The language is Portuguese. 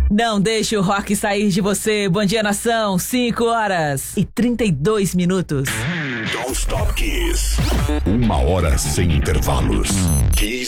Não deixe o rock sair de você. Bom dia, nação. 5h32. Don't Stop Kiss. 1 hora sem intervalos. Kiss